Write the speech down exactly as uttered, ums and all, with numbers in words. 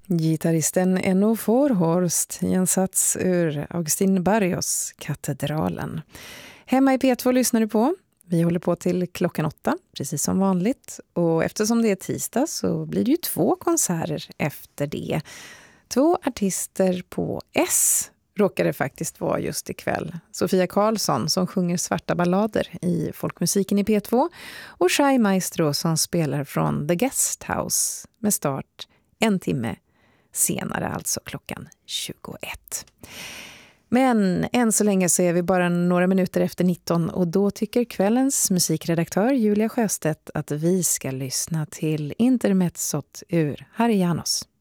Gitarristen Enno Forhorst i en sats ur Agustin Barrios Katedralen. Hemma i P två lyssnar du på. Vi håller på till klockan åtta, precis som vanligt. Och eftersom det är tisdag så blir det ju två konserter efter det. Två artister på S råkar det faktiskt vara just ikväll. Sofia Karlsson som sjunger svarta ballader i folkmusiken i P två och Shai Maestro som spelar från The Guest House med start en timme senare, alltså klockan tjugoett. Men än så länge så är vi bara några minuter efter nitton och då tycker kvällens musikredaktör Julia Sjöstedt att vi ska lyssna till intermezzot ur Harry Janos.